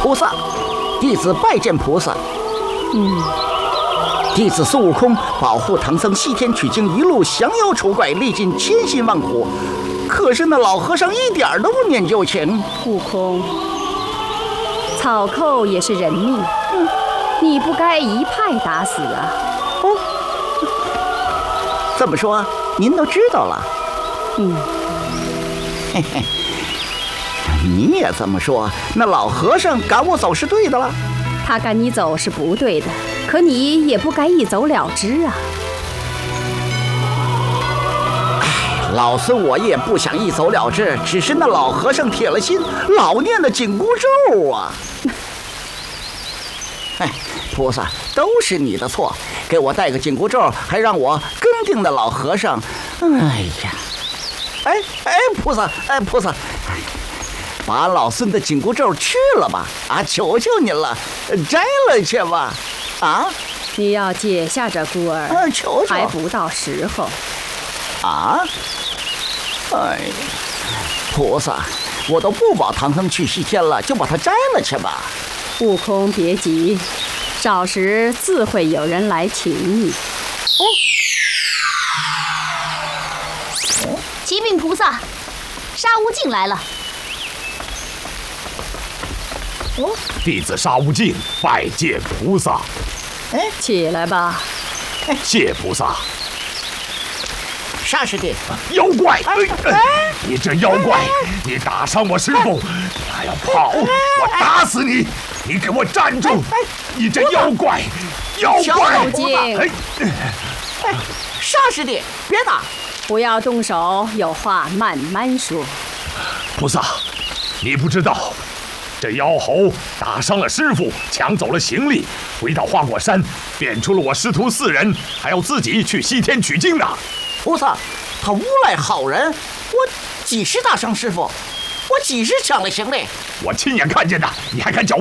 菩萨，弟子拜见菩萨。弟子孙悟空保护唐僧西天取经，一路降妖除怪，历尽千辛万苦。可是那老和尚一点都不念旧情。 悟空，草寇也是人命，你不该一派打死啊！ 哦，这么说您都知道了？嘿嘿，你也这么说，那老和尚赶我走是对的了？ 他赶你走是不对的，可你也不该一走了之啊！ 老孙我也不想一走了之，只是那老和尚铁了心，老念的紧箍咒啊！哎，菩萨，都是你的错，给我带个紧箍咒，还让我跟定那老和尚。哎呀，菩萨，菩萨，把老孙的紧箍咒去了吧！啊，求求您了，摘了去吧！啊， 你要解下这箍儿， 求求， 还不到时候。 啊！哎，菩萨，我都不保唐僧去西天了，就把它摘了去吧。 悟空，别急，少时自会有人来请你。 启禀菩萨，沙悟净来了。 弟子沙悟净拜见菩萨。 起来吧。 谢菩萨。 沙师弟， 妖怪！你这妖怪，你打伤我师父，你还要跑？我打死你！你给我站住！你这妖怪！妖怪！ 沙悟净， 沙师弟，别打！ 不要动手，有话慢慢说。 菩萨，你不知道，这妖猴打伤了师父，抢走了行李，回到花果山，变出了我师徒4人，还要自己去西天取经呢。 菩萨，他诬赖好人，我几时打伤师傅？我几时抢了行李？ 我亲眼看见的，你还敢狡